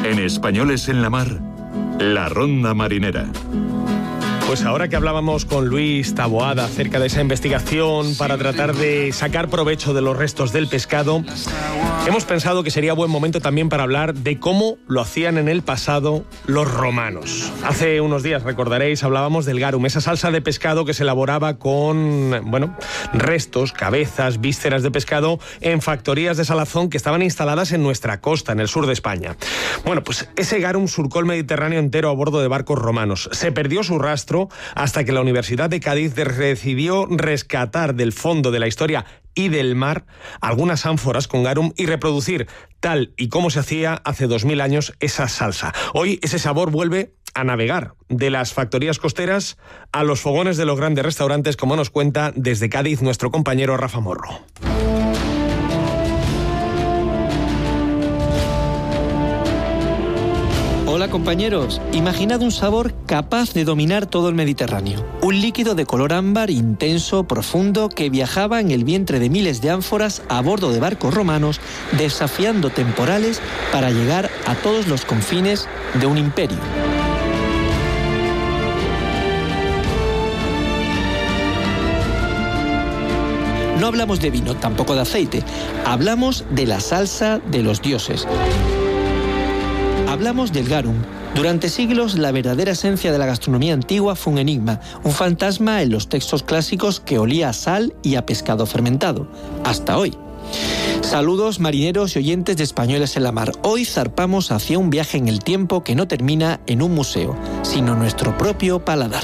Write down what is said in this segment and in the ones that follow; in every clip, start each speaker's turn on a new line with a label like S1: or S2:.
S1: En Españoles en la Mar, la ronda marinera.
S2: Pues ahora que hablábamos con Luis Taboada acerca de esa investigación para tratar de sacar provecho de los restos del pescado, hemos pensado que sería buen momento también para hablar de cómo lo hacían en el pasado los romanos. Hace unos días, recordaréis, hablábamos del garum, esa salsa de pescado que se elaboraba con, restos, cabezas, vísceras de pescado en factorías de salazón que estaban instaladas en nuestra costa, en el sur de España. Bueno, pues ese garum surcó el Mediterráneo entero a bordo de barcos romanos. Se perdió su rastro hasta que la Universidad de Cádiz decidió rescatar del fondo de la historia y del mar algunas ánforas con garum y reproducir tal y como se hacía hace 2000 años esa salsa. Hoy ese sabor vuelve a navegar de las factorías costeras a los fogones de los grandes restaurantes, como nos cuenta desde Cádiz nuestro compañero Rafa Morro.
S3: Hola compañeros, imaginad un sabor capaz de dominar todo el Mediterráneo. Un líquido de color ámbar intenso, profundo, que viajaba en el vientre de miles de ánforas a bordo de barcos romanos, desafiando temporales para llegar a todos los confines de un imperio. No hablamos de vino, tampoco de aceite. Hablamos de la salsa de los dioses. Hablamos del garum. Durante siglos, la verdadera esencia de la gastronomía antigua fue un enigma, un fantasma en los textos clásicos que olía a sal y a pescado fermentado. Hasta hoy. Saludos marineros y oyentes de Españoles en la Mar. Hoy zarpamos hacia un viaje en el tiempo que no termina en un museo, sino nuestro propio paladar.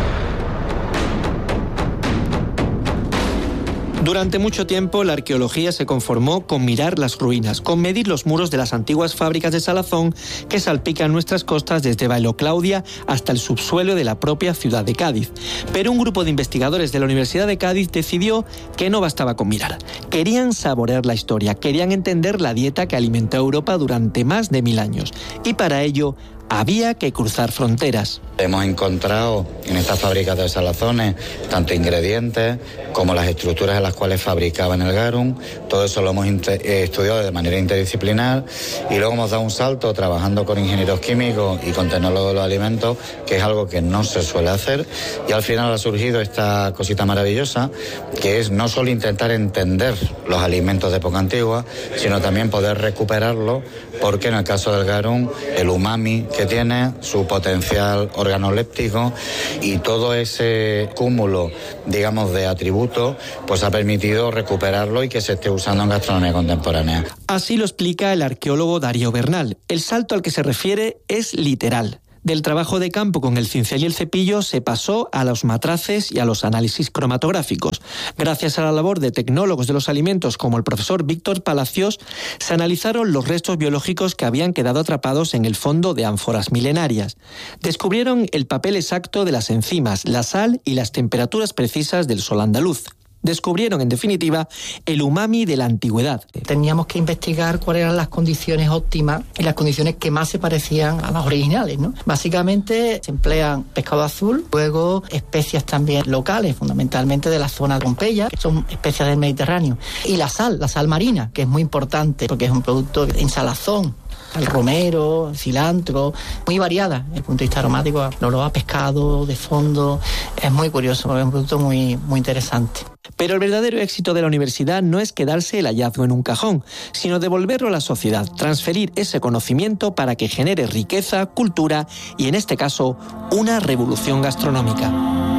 S3: Durante mucho tiempo la arqueología se conformó con mirar las ruinas, con medir los muros de las antiguas fábricas de salazón que salpican nuestras costas desde Bailo Claudia hasta el subsuelo de la propia ciudad de Cádiz. Pero un grupo de investigadores de la Universidad de Cádiz decidió que no bastaba con mirar. Querían saborear la historia, querían entender la dieta que alimentó a Europa durante más de 1000 años. Y para ello había que cruzar fronteras.
S4: Hemos encontrado en estas fábricas de salazones tanto ingredientes como las estructuras en las cuales fabricaban el garum. Todo eso lo hemos estudiado de manera interdisciplinar y luego hemos dado un salto trabajando con ingenieros químicos y con tecnólogos de los alimentos, que es algo que no se suele hacer, y al final ha surgido esta cosita maravillosa que es no solo intentar entender los alimentos de época antigua, sino también poder recuperarlos, porque en el caso del garum el umami que tiene, su potencial organoléptico y todo ese cúmulo, digamos, de atributos, pues ha permitido recuperarlo y que se esté usando en gastronomía contemporánea.
S3: Así lo explica el arqueólogo Darío Bernal. El salto al que se refiere es literal. Del trabajo de campo con el cincel y el cepillo se pasó a los matraces y a los análisis cromatográficos. Gracias a la labor de tecnólogos de los alimentos como el profesor Víctor Palacios, se analizaron los restos biológicos que habían quedado atrapados en el fondo de ánforas milenarias. Descubrieron el papel exacto de las enzimas, la sal y las temperaturas precisas del sol andaluz. Descubrieron, en definitiva, el umami de la antigüedad.
S5: Teníamos que investigar cuáles eran las condiciones óptimas y las condiciones que más se parecían a las originales, ¿no? Básicamente se emplean pescado azul, luego especias también locales, fundamentalmente de la zona de Pompeya, que son especias del Mediterráneo. Y la sal marina, que es muy importante porque es un producto en salazón. El romero, el cilantro, muy variada desde el punto de vista aromático, olor a pescado, de fondo, es muy curioso, es un producto muy, muy interesante.
S3: Pero el verdadero éxito de la universidad no es quedarse el hallazgo en un cajón, sino devolverlo a la sociedad, transferir ese conocimiento para que genere riqueza, cultura y, en este caso, una revolución gastronómica.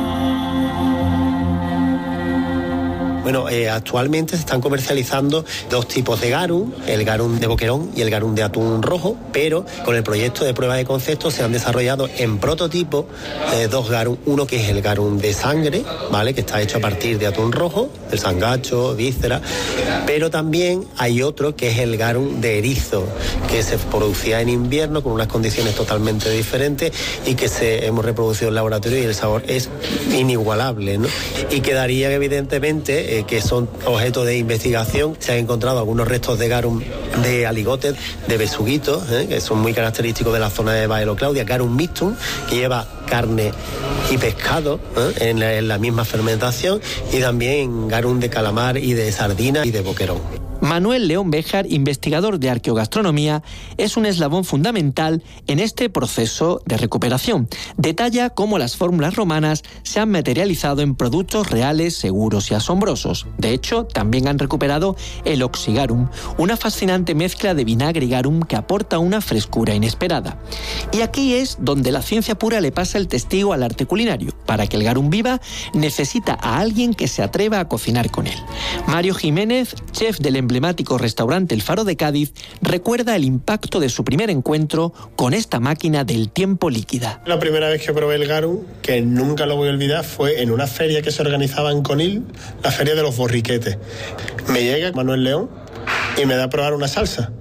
S6: Bueno, actualmente se están comercializando dos tipos de garum, el garum de boquerón y el garum de atún rojo, pero con el proyecto de prueba de concepto se han desarrollado en prototipo dos garum, uno que es el garum de sangre, ¿vale?, que está hecho a partir de atún rojo, el sangacho, víscera, pero también hay otro que es el garum de erizo, que se producía en invierno con unas condiciones totalmente diferentes y que hemos reproducido en laboratorio y el sabor es inigualable, ¿no? Y quedaría evidentemente que son objeto de investigación. Se han encontrado algunos restos de garum de aligotes, de besuguitos, que son muy característicos de la zona de Baelo Claudia, garum mixtum, que lleva carne y pescado en la misma fermentación, y también garum de calamar y de sardina y de boquerón.
S3: Manuel León Béjar, investigador de arqueogastronomía, es un eslabón fundamental en este proceso de recuperación. Detalla cómo las fórmulas romanas se han materializado en productos reales, seguros y asombrosos. De hecho, también han recuperado el oxigarum, una fascinante mezcla de vinagre y garum que aporta una frescura inesperada. Y aquí es donde la ciencia pura le pasa el testigo al arte culinario. Para que el garum viva, necesita a alguien que se atreva a cocinar con él. Mario Jiménez, chef del emblemático restaurante El Faro de Cádiz, recuerda el impacto de su primer encuentro con esta máquina del tiempo líquida.
S7: La primera vez que probé el garum, que nunca lo voy a olvidar, fue en una feria que se organizaba en Conil, la feria de los borriquetes. Me llega Manuel León y me da a probar una salsa.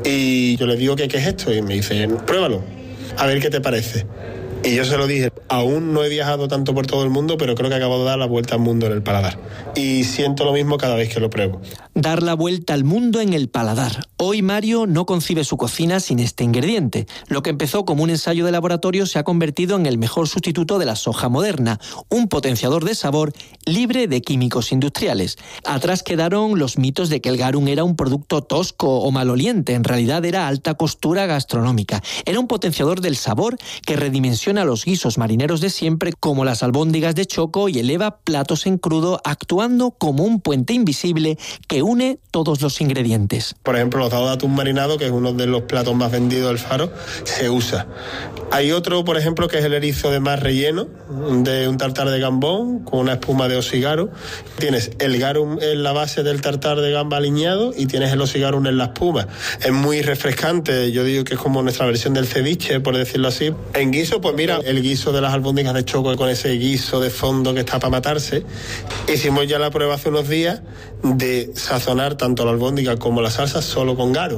S7: Y yo le digo que qué es esto y me dice, pruébalo, a ver qué te parece. Y yo se lo dije, aún no he viajado tanto por todo el mundo, pero creo que acabo de dar la vuelta al mundo en el paladar. Y siento lo mismo cada vez que lo pruebo.
S3: Dar la vuelta al mundo en el paladar. Hoy Mario no concibe su cocina sin este ingrediente. Lo que empezó como un ensayo de laboratorio se ha convertido en el mejor sustituto de la soja moderna, un potenciador de sabor libre de químicos industriales. Atrás quedaron los mitos de que el garum era un producto tosco o maloliente. En realidad era alta costura gastronómica. Era un potenciador del sabor que redimensiona los guisos marineros de siempre, como las albóndigas de choco, y eleva platos en crudo, actuando como un puente invisible que une todos los ingredientes.
S7: Por ejemplo, los dados de atún marinado, que es uno de los platos más vendidos del Faro, se usa. Hay otro, por ejemplo, que es el erizo de mar relleno, de un tartar de gambón con una espuma de osigarum. Tienes el garum en la base del tartar de gamba aliñado y tienes el osigarum en la espuma. Es muy refrescante, yo digo que es como nuestra versión del ceviche, por decirlo así. En guiso, pues mira, el guiso de las albóndigas de choco con ese guiso de fondo que está para matarse. Hicimos ya la prueba hace unos días de sazonar tanto la albóndiga como la salsa solo con garum.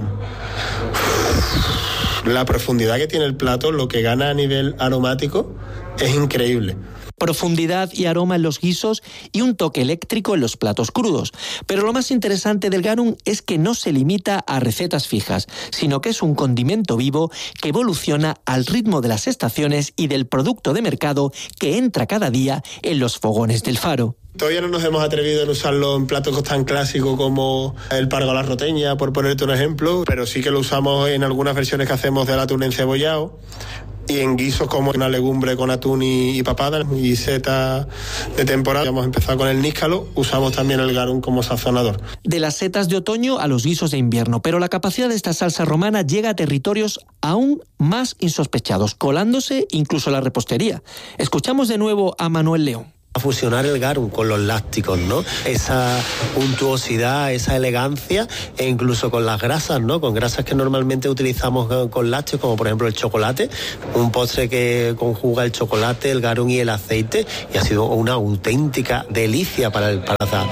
S7: La profundidad que tiene el plato, lo que gana a nivel aromático, es increíble.
S3: Profundidad y aroma en los guisos y un toque eléctrico en los platos crudos. Pero lo más interesante del garum es que no se limita a recetas fijas, sino que es un condimento vivo que evoluciona al ritmo de las estaciones y del producto de mercado que entra cada día en los fogones del Faro.
S7: Todavía no nos hemos atrevido en usarlo en platos tan clásicos como el pargo a la roteña, por ponerte un ejemplo, pero sí que lo usamos en algunas versiones que hacemos del atún encebollado y en guisos como una legumbre con atún y papada y seta de temporada. Hemos empezado con el níscalo, usamos también el garum como sazonador.
S3: De las setas de otoño a los guisos de invierno, pero la capacidad de esta salsa romana llega a territorios aún más insospechados, colándose incluso a la repostería. Escuchamos de nuevo a Manuel León.
S6: A fusionar el garum con los lácticos, ¿no? Esa untuosidad, esa elegancia, e incluso con las grasas, ¿no? Con grasas que normalmente utilizamos con lácteos, como por ejemplo el chocolate, un postre que conjuga el chocolate, el garum y el aceite, y ha sido una auténtica delicia para el paladar.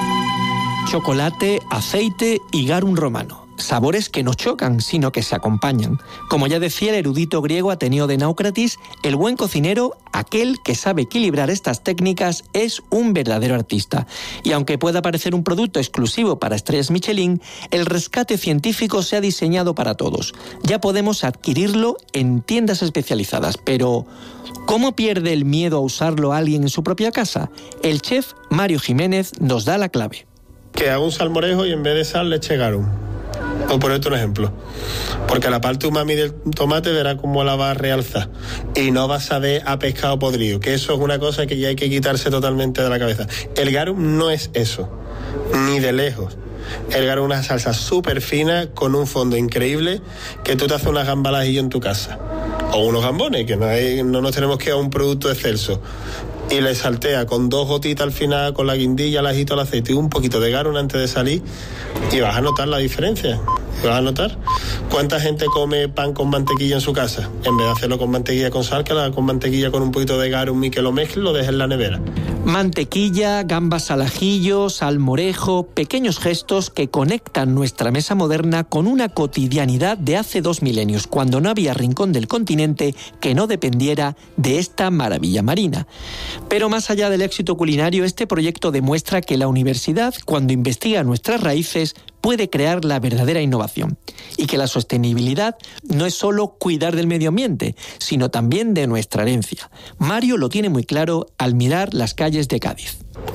S3: Chocolate, aceite y garum romano. Sabores que no chocan, sino que se acompañan. Como ya decía el erudito griego Ateneo de Náucratis, el buen cocinero, aquel que sabe equilibrar estas técnicas, es un verdadero artista. Y aunque pueda parecer un producto exclusivo para estrellas Michelin, el rescate científico se ha diseñado para todos. Ya podemos adquirirlo en tiendas especializadas, pero ¿cómo pierde el miedo a usarlo alguien en su propia casa? El chef Mario Jiménez nos da la clave.
S7: Que haga un salmorejo y en vez de sal le eche garum. Por ponerte un ejemplo, porque la parte umami del tomate verá cómo la va a realzar y no va a saber a pescado podrido, que eso es una cosa que ya hay que quitarse totalmente de la cabeza. El garum no es eso, ni de lejos. El garum es una salsa súper fina con un fondo increíble que tú te haces unas gambas al ajillo en tu casa o unos gambones, que no nos tenemos que ir a un producto excelso, y le saltea con 2 gotitas al final, con la guindilla, el ajito, el aceite y un poquito de garum antes de salir, y vas a notar la diferencia. ¿Vas a notar? ¿Cuánta gente come pan con mantequilla en su casa? En vez de hacerlo con mantequilla con sal, que la con mantequilla con un poquito de garum y que lo mezcle, lo dejes en la nevera.
S3: Mantequilla, gambas al ajillo, salmorejo, pequeños gestos que conectan nuestra mesa moderna con una cotidianidad de hace 2 milenios, cuando no había rincón del continente que no dependiera de esta maravilla marina. Pero más allá del éxito culinario, este proyecto demuestra que la universidad, cuando investiga nuestras raíces, puede crear la verdadera innovación, y que la sostenibilidad no es solo cuidar del medio ambiente, sino también de nuestra herencia. Mario lo tiene muy claro al mirar las calles de Cádiz.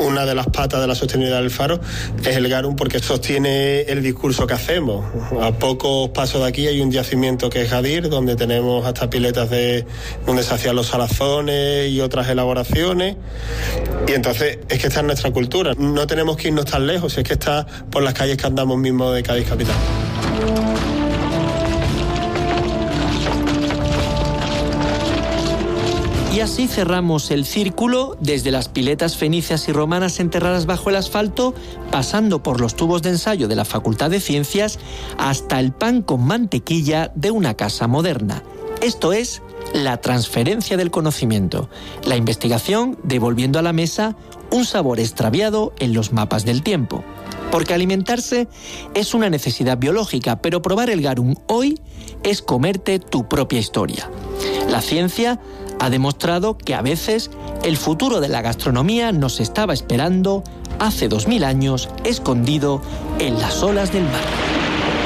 S7: Una de las patas de la sostenibilidad del faro es el garum, porque sostiene el discurso que hacemos. A pocos pasos de aquí hay un yacimiento que es Gadir, donde tenemos hasta piletas donde se hacían los salazones y otras elaboraciones. Y entonces es que está en nuestra cultura. No tenemos que irnos tan lejos, es que está por las calles que andamos mismo de Cádiz capital.
S3: Y así cerramos el círculo desde las piletas fenicias y romanas enterradas bajo el asfalto, pasando por los tubos de ensayo de la Facultad de Ciencias, hasta el pan con mantequilla de una casa moderna. Esto es la transferencia del conocimiento, la investigación devolviendo a la mesa un sabor extraviado en los mapas del tiempo. Porque alimentarse es una necesidad biológica, pero probar el garum hoy es comerte tu propia historia. La ciencia ha demostrado que a veces el futuro de la gastronomía nos estaba esperando hace 2000 años, escondido en las olas del mar.